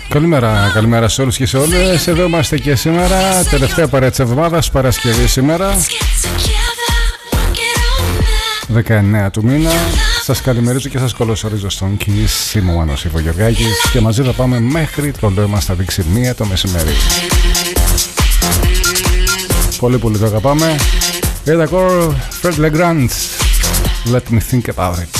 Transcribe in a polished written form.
Καλημέρα σε όλους και σε όλες. Εδώ είμαστε και σήμερα, τελευταία παρέα της εβδομάδας, Παρασκευή σήμερα, 19 του μήνα. Σας καλημερίζω και σας καλωσορίζω στον Kiss. Είμαι ο Μάνος Ιβογεωργάκης και μαζί θα πάμε μέχρι το λέω μας θα δείξει 1 το μεσημέρι. Πολύ το αγαπάμε. Εδώ Fred Legrand, Let me think about it.